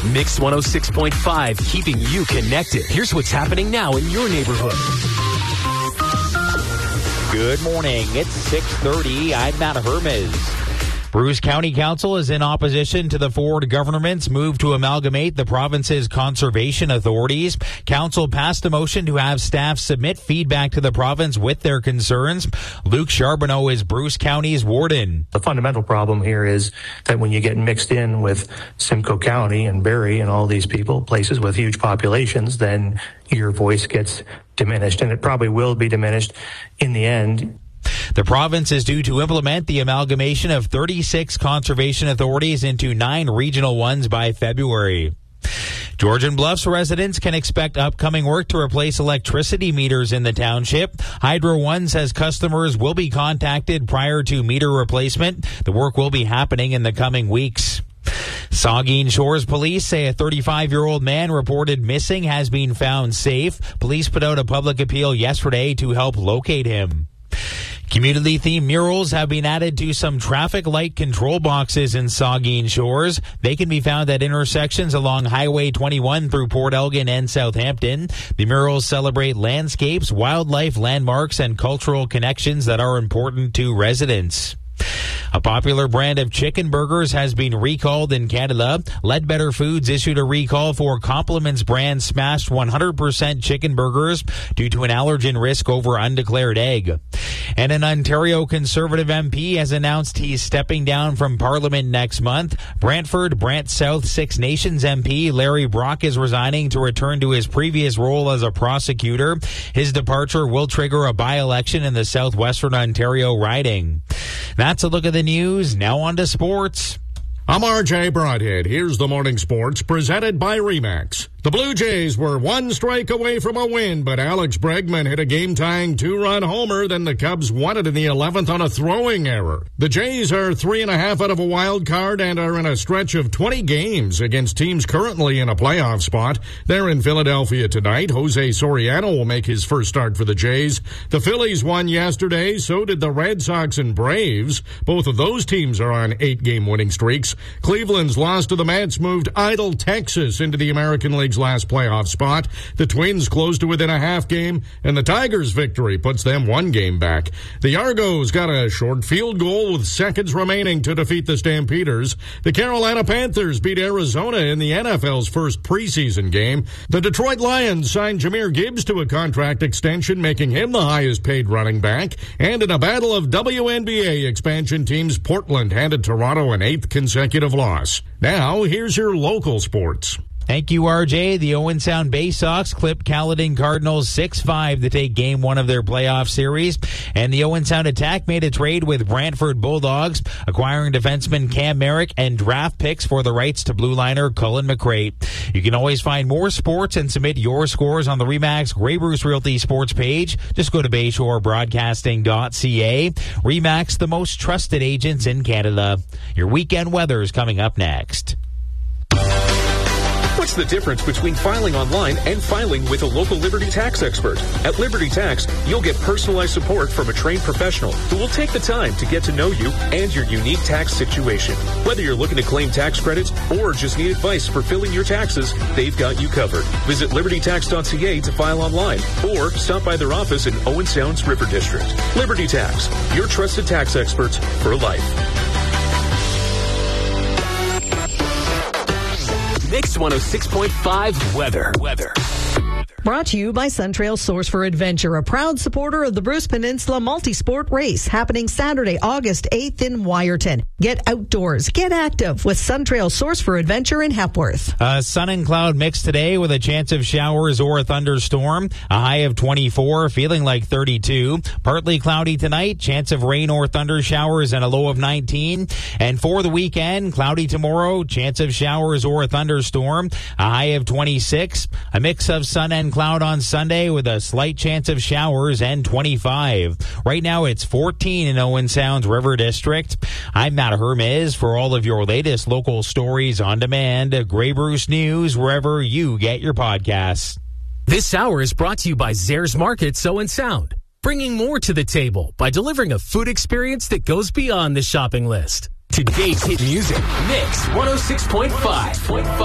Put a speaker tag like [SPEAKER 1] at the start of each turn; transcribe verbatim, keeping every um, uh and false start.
[SPEAKER 1] Mix one oh six point five, keeping you connected. Here's what's happening now in your neighborhood.
[SPEAKER 2] Good morning. It's six thirty. I'm Matt Hermes.
[SPEAKER 3] Bruce County Council is in opposition to the Ford government's move to amalgamate the province's conservation authorities. Council passed a motion to have staff submit feedback to the province with their concerns. Luke Charbonneau is Bruce County's warden.
[SPEAKER 4] The fundamental problem here is that when you get mixed in with Simcoe County and Barrie and all these people, places with huge populations, then your voice gets diminished, and it probably will be diminished in the end.
[SPEAKER 3] The province is due to implement the amalgamation of thirty-six conservation authorities into nine regional ones by February. Georgian Bluffs residents can expect upcoming work to replace electricity meters in the township. Hydro One says customers will be contacted prior to meter replacement. The work will be happening in the coming weeks. Saugeen Shores police say a thirty-five-year-old man reported missing has been found safe. Police put out a public appeal yesterday to help locate him. Community-themed murals have been added to some traffic light control boxes in Saugeen Shores. They can be found at intersections along Highway twenty-one through Port Elgin and Southampton. The murals celebrate landscapes, wildlife, landmarks, and cultural connections that are important to residents. A popular brand of chicken burgers has been recalled in Canada. Ledbetter Foods issued a recall for Compliments brand smashed one hundred percent chicken burgers due to an allergen risk over undeclared egg. And an Ontario Conservative M P has announced he's stepping down from Parliament next month. Brantford Brant South Six Nations M P Larry Brock is resigning to return to his previous role as a prosecutor. His departure will trigger a by-election in the southwestern Ontario riding. That's a look at the news. Now on to sports.
[SPEAKER 5] I'm R J Broadhead. Here's the morning sports presented by Remax. The Blue Jays were one strike away from a win, but Alex Bregman hit a game-tying two-run homer. Then the Cubs won it in the eleventh on a throwing error. The Jays are three and a half out of a wild card and are in a stretch of twenty games against teams currently in a playoff spot. They're in Philadelphia tonight. Jose Soriano will make his first start for the Jays. The Phillies won yesterday, so did the Red Sox and Braves. Both of those teams are on eight-game winning streaks. Cleveland's loss to the Mets moved idle Texas into the American League's last playoff spot. The Twins closed to within a half game, and the Tigers' victory puts them one game back. The Argos got a short field goal with seconds remaining to defeat the Stampeders. The Carolina Panthers beat Arizona in the N F L's first preseason game. The Detroit Lions signed Jahmyr Gibbs to a contract extension, making him the highest-paid running back. And in a battle of W N B A expansion teams, Portland handed Toronto an eighth consecutive loss. Now, here's your local sports.
[SPEAKER 3] Thank you, R J. The Owen Sound Bay Sox clipped Caledon Cardinals six five to take game one of their playoff series. And the Owen Sound Attack made a trade with Brantford Bulldogs, acquiring defenseman Cam Merrick and draft picks for the rights to blue liner Cullen McCray. You can always find more sports and submit your scores on the Remax Grey Bruce Realty sports page. Just go to bayshore broadcasting dot c a. Remax, the most trusted agents in Canada. Your weekend weather is coming up next.
[SPEAKER 6] What's the difference between filing online and filing with a local Liberty Tax expert? At Liberty Tax, you'll get personalized support from a trained professional who will take the time to get to know you and your unique tax situation. Whether you're looking to claim tax credits or just need advice for filling your taxes, they've got you covered. Visit liberty tax dot c a to file online or stop by their office in Owen Sound's River District. Liberty Tax, your trusted tax experts for life.
[SPEAKER 1] Mix one oh six point five weather. Weather.
[SPEAKER 7] Brought to you by Suntrail Source for Adventure, a proud supporter of the Bruce Peninsula Multisport Race, happening Saturday, August eighth in Wyerton. Get outdoors, get active with Suntrail Source for Adventure in Hepworth.
[SPEAKER 3] Uh, sun and cloud mix today with a chance of showers or a thunderstorm. A high of twenty-four, feeling like thirty-two. Partly cloudy tonight, chance of rain or thunder showers and a low of nineteen. And for the weekend, cloudy tomorrow, chance of showers or a thunderstorm. A high of twenty-six. A mix of sun and cloud on Sunday with a slight chance of showers and twenty-five. Right now it's fourteen in Owen Sound's River District. I'm Matt Hermes. For all of your latest local stories on demand, Grey Bruce News, wherever you get your podcasts.
[SPEAKER 1] This hour is brought to you by Zares Markets Owen Sound, bringing more to the table by delivering a food experience that goes beyond the shopping list. Today's hit music, Mix one oh six point five.